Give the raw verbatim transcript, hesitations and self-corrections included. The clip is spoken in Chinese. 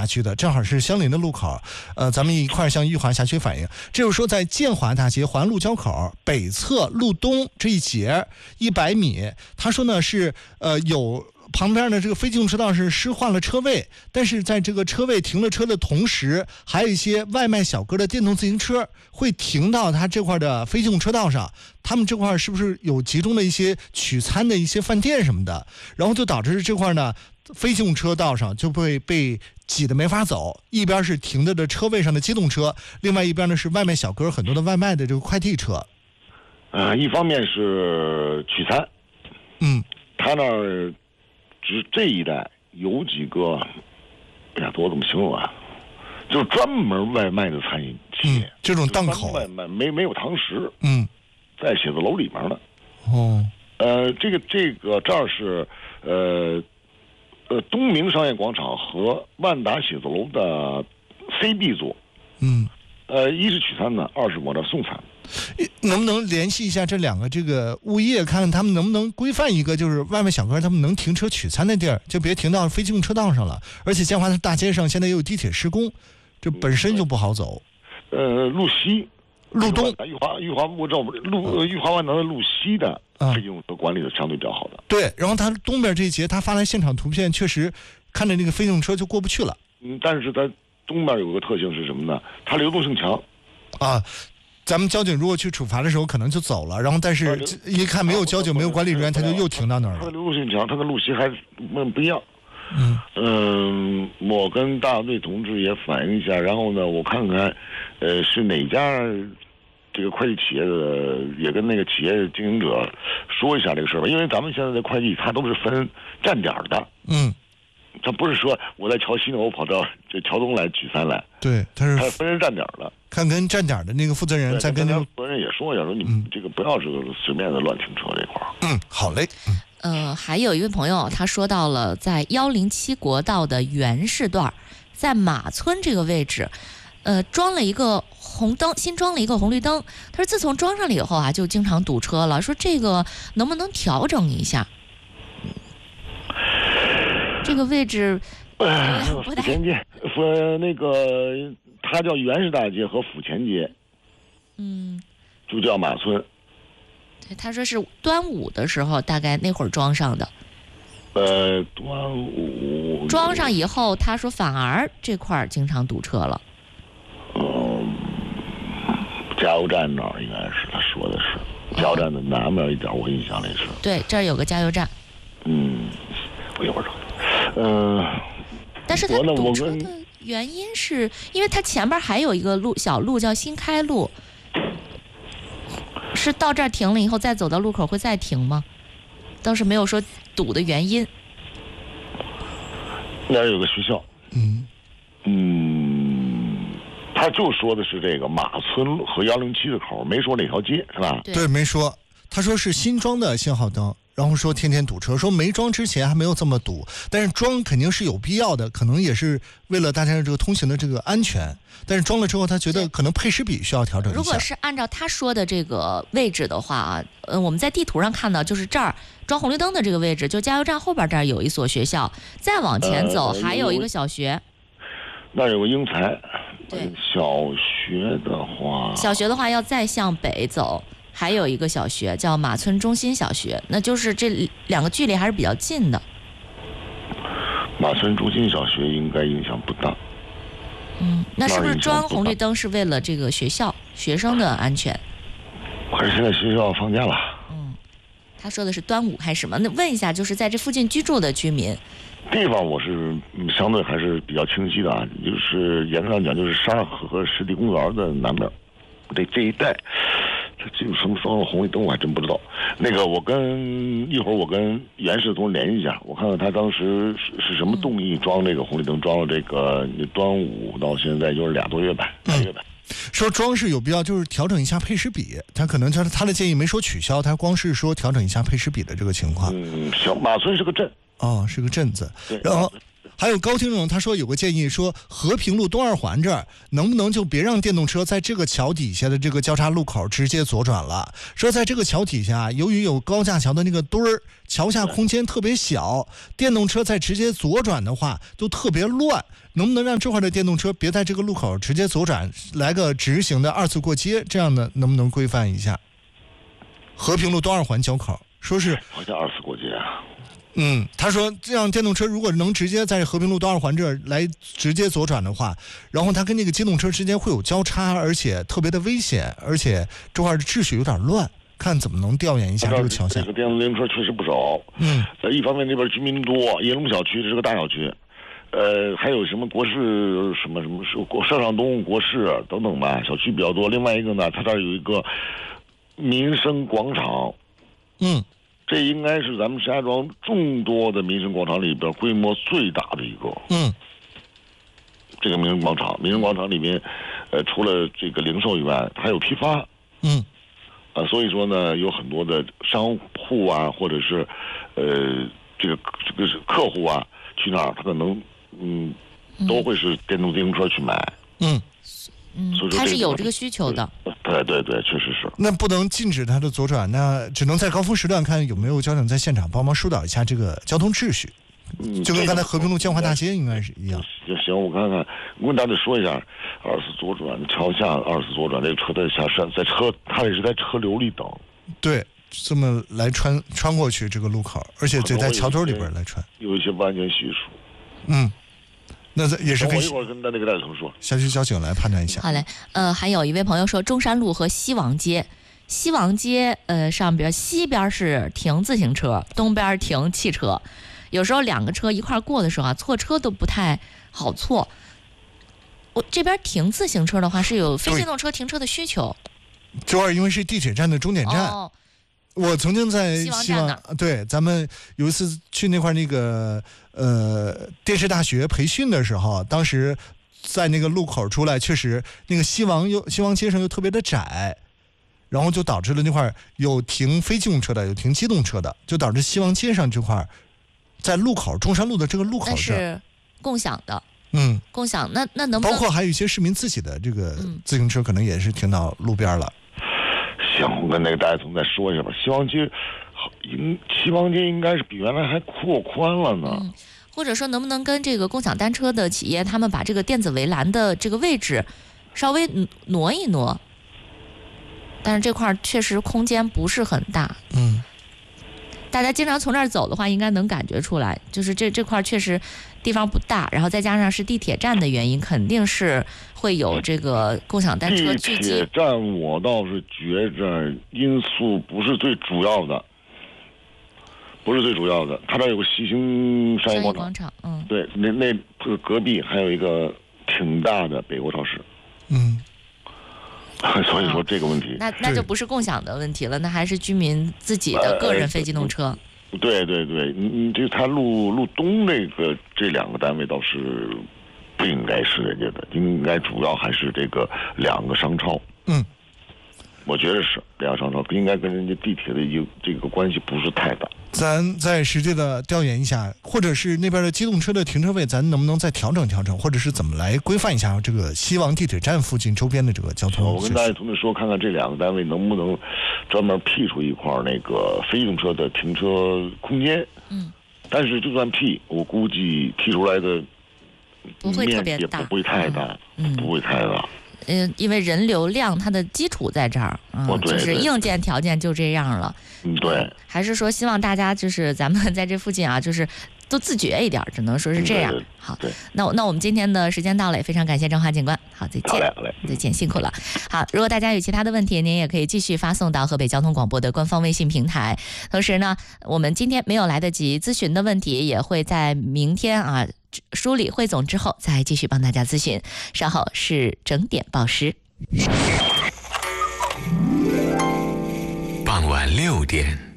区的，正好是相邻的路口。呃，咱们一块向玉华辖区反映，这就是说在建华大街环路交口北侧路东这一节一百米，他说呢是呃有。旁边的这个非机动车道是施换了车位，但是在这个车位停了车的同时，还有一些外卖小哥的电动自行车会停到他这块的非机动车道上。他们这块是不是有集中的一些取餐的一些饭店什么的？然后就导致这块呢，非机动车道上就会被挤得没法走。一边是停着的车位上的机动车，另外一边呢是外卖小哥很多的外卖的这个快递车。 呃，一方面是取餐， 嗯， 他那儿。只这一带有几个，哎呀，我怎么形容啊？就是专门外卖的餐饮企业， 嗯、这种档口外卖没没有堂食， 嗯， 在写字楼里面呢。 哦， 呃，这个这个这儿是呃呃东明商业广场和万达写字楼的 C B 座， 嗯， 呃，一是取餐呢，二是往这送餐。 能不能联系一下这两个这个物业，看看他们能不能规范一个，就是外卖小哥他们能停车取餐的地儿，就别停到非机动车道上了。而且建华的大街上现在也有地铁施工，这本身就不好走。 呃，路西、 路东、 裕华、裕华我知道路裕华万达的路西的非机动车管理的相对比较好的。 对，然后他东边这一节他发来现场图片，确实看着那个非机动车就过不去了。 嗯，但是它东边有个特性是什么呢？它流动性强。 啊。咱们交警如果去处罚的时候，可能就走了，然后但是一看没有交警，没有管理人员，他就又停到那儿了。 它的流动性强，它跟路西还不不一样。 嗯嗯，我跟大队同志也反映一下，然后呢，我看看，呃，是哪家这个快递企业的，也跟那个企业经营者说一下这个事儿吧，因为咱们现在的快递它都是分站点的。 嗯。 他不是说我在桥西呢，我跑到这桥东来取餐来。 对，他是他分人站点了。 看跟站点的那个负责人再跟那个负责人也说一下，说你们这个不要这个随便的乱停车这块儿。 嗯，好嘞。 嗯，呃，还有一位朋友他说到了在一零七国道的原市段，在马村这个位置，呃，装了一个红灯，新装了一个红绿灯。他说自从装上了以后啊，就经常堵车了。说这个能不能调整一下？这个位置， 呃，府前街，府那个，它叫原市大街和府前街， 嗯， 就叫马村。 对，他说是端午的时候，大概那会儿装上的。 呃，端午装上以后，他说反而这块儿经常堵车了。 嗯，加油站那儿应该是他说的是加油站的南面一点，我印象里是。 对，这儿有个加油站。 嗯，我一会儿找。嗯、呃， 但是它堵车的原因是因为它前边还有一个路小路叫新开路，是到这儿停了以后再走到路口会再停吗？倒是没有说堵的原因。 那儿有个学校， 嗯嗯，他就说的是这个马村和幺零七的口，没说哪条街是吧？ 对， 对，没说。他说是新装的信号灯。然后说天天堵车，说没装之前还没有这么堵，但是装肯定是有必要的，可能也是为了大家的这个通行的这个安全。但是装了之后，他觉得可能配时比需要调整一下。 如果是按照他说的这个位置的话啊，呃，我们在地图上看到，就是这儿装红绿灯的这个位置，就加油站后边这儿有一所学校，再往前走、呃、还有一个小学。 那有个英才。 对， 小学的话， 小学的话要再向北走。还有一个小学叫马村中心小学，那就是这两个距离还是比较近的。 马村中心小学应该影响不大。 嗯，那是不是装红绿灯是为了这个学校学生的安全？ 可是现在学校放假了。 嗯，他说的是端午还是什么？那问一下，就是在这附近居住的居民。 地方我是相对还是比较清晰的啊，就是严格上讲，就是沙河和湿地公园的南边，这这一带。这有什么双红绿灯我还真不知道。那个我跟一会儿我跟原市同联系一下，我看看他当时是是什么动议装这个红绿灯，装了这个端午到现在就是俩多月吧，俩月吧。 说装是有必要，就是调整一下配时比。他可能他他的建议没说取消，他光是说调整一下配时比的这个情况。 嗯，行，马村是个镇。 哦，是个镇子。然后还有高听众他说有个建议，说和平路东二环这儿能不能就别让电动车在这个桥底下的这个交叉路口直接左转了？说在这个桥底下，由于有高架桥的那个墩儿，桥下空间特别小，电动车在直接左转的话都特别乱。能不能让这块的电动车别在这个路口直接左转，来个直行的二次过街？这样的能不能规范一下？和平路东二环交口，说是好像二次过街啊。 嗯，他说这样电动车如果能直接在和平路东二环这儿来直接左转的话，然后它跟那个机动车之间会有交叉，而且特别的危险，而且这块的秩序有点乱，看怎么能调研一下这个桥下。 这个电动自行车确实不少。 嗯， 在一方面这边居民多，银龙小区这是个大小区，呃，还有什么国事什么什么国上上东国事等等吧，小区比较多。另外一个呢，它这儿有一个民生广场。 嗯。 这应该是咱们石家庄众多的民生广场里边规模最大的一个。 嗯， 这个民生广场，民生广场里面，呃，除了这个零售以外，还有批发。 嗯， 啊、呃，所以说呢，有很多的商户啊，或者是，呃，这个这个是客户啊，去那儿他可能嗯，都会是电动自行车去买。 嗯。 嗯，他是有这个需求的。 对对对，确实是。 那不能禁止他的左转，那只能在高峰时段看有没有交警在现场帮忙疏导一下这个交通秩序。 嗯， 就跟刚才和平路建华大街应该是一样。 行，我看看，我跟大家说一下，二次左转桥下二次左转，这个车在下山，在车，他也是在车流里等。 对，这么来穿穿过去这个路口，而且得在桥墩里边来穿。 有一些不安全系数。 嗯。那也是跟我一会儿跟那个大总说， 小区交警来判断一下。 好嘞，呃，还有一位朋友说，中山路和西王街，西王街呃上边西边是停自行车，东边停汽车，有时候两个车一块过的时候啊，错车都不太好错。我这边停自行车的话是有非机动车停车的需求。 这块因为是地铁站的终点站。哦，我曾经在西王站那， 对，咱们有一次去那块那个呃电视大学培训的时候，当时在那个路口出来，确实那个西王又西王街上又特别的窄，然后就导致了那块有停非机动车的，有停机动车的，就导致西王街上这块在路口中山路的这个路口这是共享的。 嗯， 共享那那能不能包括还有一些市民自己的这个自行车，可能也是停到路边了。 行，我跟那个大家总再说一下吧。西王街，应西王街应该是比原来还扩宽了呢。 嗯，或者说能不能跟这个共享单车的企业，他们把这个电子围栏的这个位置稍微挪一挪？但是这块确实空间不是很大。 嗯， 大家经常从这儿走的话，应该能感觉出来，就是这这块确实地方不大，然后再加上是地铁站的原因，肯定是会有这个共享单车聚集。 地铁站我倒是觉着因素不是最主要的，不是最主要的。它这有个西兴商业广场， 广场，嗯， 对，那那隔壁还有一个挺大的北国超市， 嗯， 所以说这个问题， 那那就不是共享的问题了，那还是居民自己的个人非机动车。 呃、对对对，你你这他路路东那个这两个单位倒是不应该是人家的，应该主要还是这个两个商超。 嗯， 我觉得是两个商超，应该跟人家地铁的一个这个关系不是太大。 咱再实际的调研一下，或者是那边的机动车的停车位，咱能不能再调整调整，或者是怎么来规范一下这个西王地铁站附近周边的这个交通？ 我跟大家同志说，看看这两个单位能不能专门辟出一块那个非机动车的停车空间。 嗯， 但是就算辟，我估计辟出来的不会特别大， 不会太大， 嗯， 不会太大。 嗯，因为人流量它的基础在这儿，嗯， 哦、 就是硬件条件就这样了。 嗯，对。 还是说希望大家就是咱们在这附近啊，就是都自觉一点，只能说是这样。 对对对好， 对， 那那我们今天的时间到了，也非常感谢郑华警官。好，再见。 好嘞，好嘞， 再见，辛苦了。好，如果大家有其他的问题，您也可以继续发送到河北交通广播的官方微信平台。同时呢，我们今天没有来得及咨询的问题，也会在明天啊梳理汇总之后再继续帮大家咨询。稍后是整点报时。 傍晚六点。